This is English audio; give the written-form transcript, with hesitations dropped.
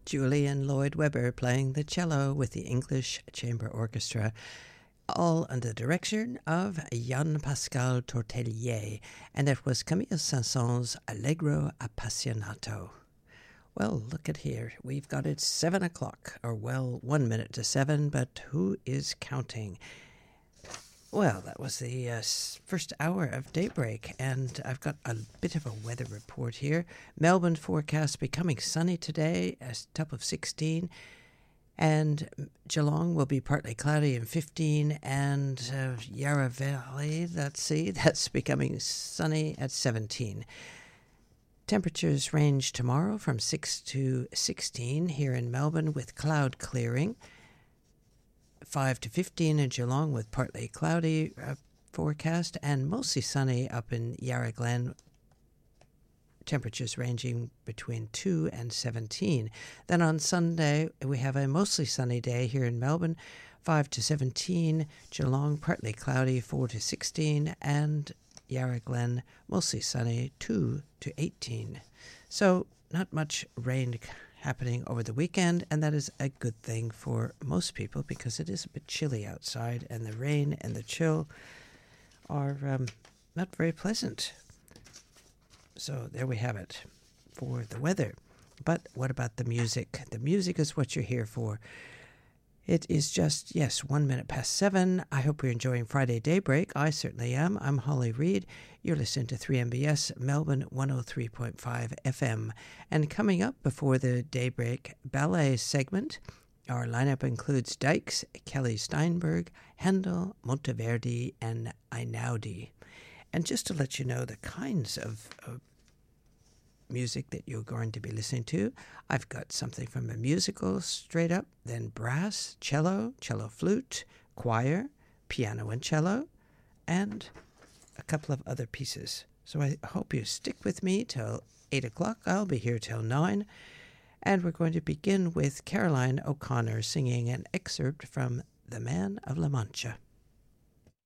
Julian Lloyd Webber playing the cello with the English Chamber Orchestra, all under the direction of Jean-Pascal Tortelier, and it was Camille Saint-Saëns' Allegro Appassionato. Well, look at here. We've got it 7 o'clock, or well, 1 minute to 7, but who is counting? Well, that was the first hour of Daybreak, and I've got a bit of a weather report here. Melbourne forecast becoming sunny today, a top of 16, and Geelong will be partly cloudy and 15, and Yarra Valley, that's becoming sunny at 17. Temperatures range tomorrow from 6 to 16 here in Melbourne with cloud clearing. 5 to 15 in Geelong with partly cloudy forecast, and mostly sunny up in Yarra Glen. Temperatures ranging between 2 and 17. Then on Sunday, we have a mostly sunny day here in Melbourne, 5 to 17. Geelong, partly cloudy, 4 to 16. And Yarra Glen, mostly sunny, 2 to 18. So not much rain happening over the weekend, and that is a good thing for most people because it is a bit chilly outside, and the rain and the chill are not very pleasant. So there we have it for the weather. But what about the music? The music is what you're here for. It is just, 1 minute past 7. I hope you're enjoying Friday Daybreak. I certainly am. I'm Holly Reid. You're listening to 3MBS Melbourne 103.5 FM. And coming up before the Daybreak Ballet segment, our lineup includes Dykes, Kelly Steinberg, Handel, Monteverdi, and Einaudi. And just to let you know the kinds of music that you're going to be listening to, I've got something from a musical straight up, then brass, cello, cello flute, choir, piano and cello, and a couple of other pieces. So I hope you stick with me till 8 o'clock. I'll be here till 9. And we're going to begin with Caroline O'Connor singing an excerpt from The Man of La Mancha.